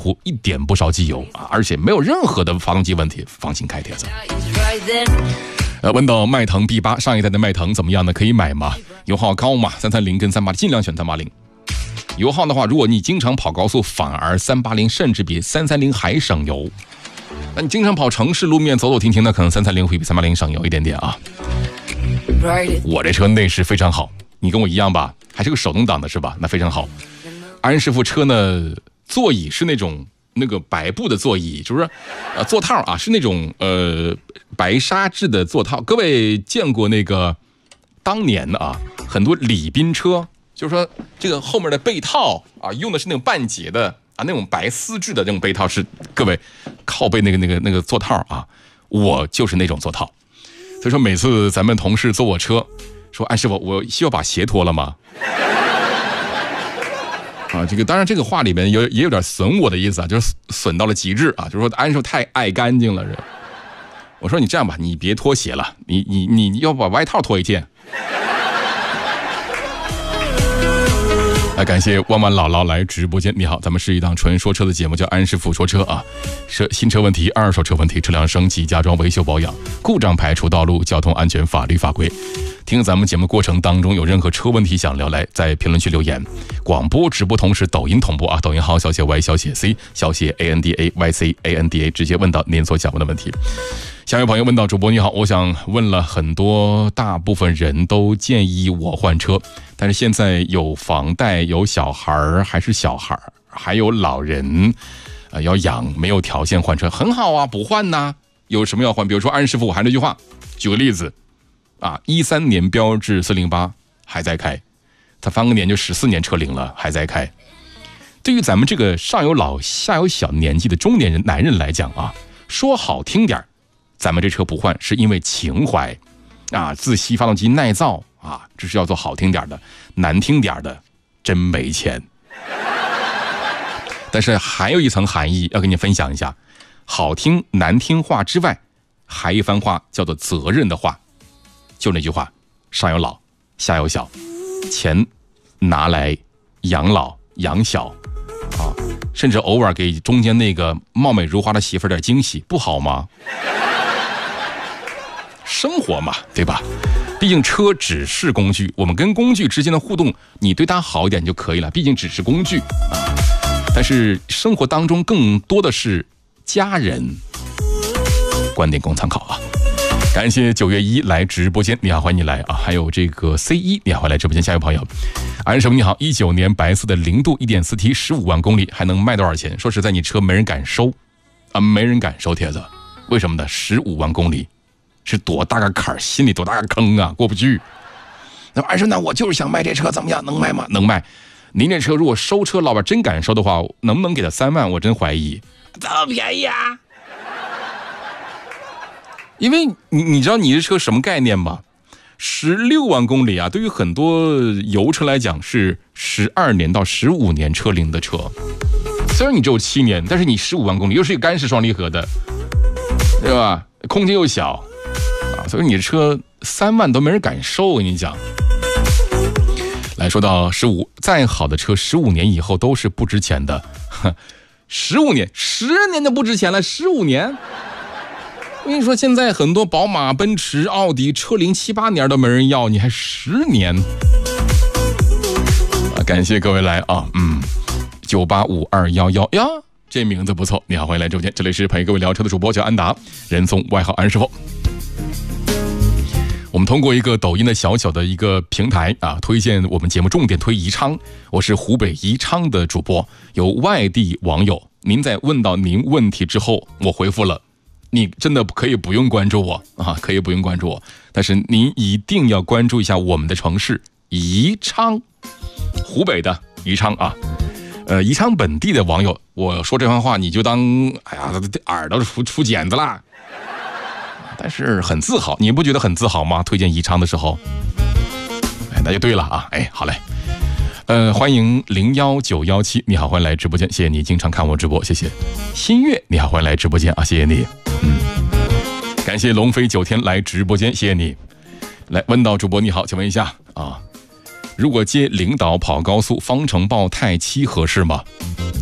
乎一点不烧机油啊，而且没有任何的发动机问题，放心开帖子。问到迈腾 B8 上一代的迈腾怎么样呢？可以买吗？油耗高吗？330跟380，尽量选380。油耗的话，如果你经常跑高速，反而380甚至比330还省油。那你经常跑城市路面走走停停的，可能330会比380省油一点点啊。我这车内饰非常好，你跟我一样吧？还是个手动挡的是吧？那非常好。安师傅车呢，座椅是那个白布的座椅，就是座套啊，是那种白纱质的座套。各位见过那个当年啊，很多礼宾车，就是说这个后面的被套啊，用的是那种半截的啊，那种白丝质的这种被套，是各位靠背那个座套啊，我就是那种座套。所以说每次咱们同事坐我车，说安师傅，我需要把鞋脱了吗？啊，这个当然这个话里面也有点损我的意思啊，就是损到了极致啊，就是说安师傅太爱干净了这。我说你这样吧，你别脱鞋了，你要把外套脱一件。感谢万万姥姥来直播间。你好，咱们是一档纯说车的节目，叫安师傅说车啊。新车问题、二手车问题、车辆升级、家装维修保养、故障排除、道路交通安全、法律法规。听咱们节目过程当中有任何车问题想聊，来在评论区留言。广播直播同时抖音同步啊，抖音号小写 Y 小写 C 小写 ANDA YC ANDA， 直接问到您所想问的问题。下位朋友问到，主播你好，我想问了很多，大部分人都建议我换车，但是现在有房贷，有小孩，还是小孩，还有老人要养，没有条件换车。很好啊，不换呐，有什么要换？比如说安师傅，我还是那句话，举个例子啊，13年标致408还在开，他翻个年就14年车龄了，还在开。对于咱们这个上有老下有小年纪的中年人男人来讲啊，说好听点，咱们这车不换是因为情怀啊，自吸发动机耐造啊，这是要做好听点的，难听点的真没钱。但是还有一层含义要跟你分享一下，好听难听话之外，还一番话叫做责任的话，就那句话，上有老下有小，钱拿来养老养小啊，甚至偶尔给中间那个貌美如花的媳妇点惊喜，不好吗？生活嘛，对吧？毕竟车只是工具，我们跟工具之间的互动，你对它好一点就可以了，毕竟只是工具啊。但是生活当中更多的是家人，观点供参考啊。感谢9月1来直播间，你好，欢迎你来啊！还有这个 C1， 你好，欢迎来直播间。下一位朋友，安师傅你好，19年白色的0度 1.4T 15万公里，还能卖多少钱？说实在，你车没人敢收啊，没人敢收帖子，为什么呢？15万公里是多大个坎儿，心里多大个坑啊，过不去。那安师傅，那我就是想卖这车，怎么样？能卖吗？能卖。您这车如果收车，老板真敢收的话，能不能给他3万？我真怀疑。这么便宜啊？因为你知道你这车什么概念吗？16万公里啊，对于很多油车来讲是12年到15年车龄的车。虽然你只有7年，但是你15万公里，又是一个干式双离合的，对吧？空间又小啊，所以你的车3万都没人敢收。我跟你讲，来说到15，再好的车15年以后都是不值钱的。15年10年就不值钱了，15年。我跟你说，现在很多宝马、奔驰、奥迪车龄7、8年都没人要，你还10年啊！感谢各位来啊，985211呀，这名字不错。你好，欢迎来直播间，这里是陪各位聊车的主播叫安达，人送外号安师傅。我们通过一个抖音的小小的一个平台啊，推荐我们节目，重点推宜昌。我是湖北宜昌的主播，有外地网友，您在问到您问题之后，我回复了。你真的可以不用关注我啊，可以不用关注我，但是您一定要关注一下我们的城市宜昌，湖北的宜昌啊。宜昌本地的网友，我说这番话你就当哎呀耳朵出茧子啦，但是很自豪，你不觉得很自豪吗？推荐宜昌的时候，哎，那就对了啊，哎，好嘞。欢迎01917，你好，欢迎来直播间，谢谢你经常看我直播，谢谢。新月，你好，欢迎来直播间啊，谢谢你。感谢龙飞9天来直播间，谢谢你。来问到主播你好，请问一下啊，如果接领导跑高速，方程豹太7合适吗？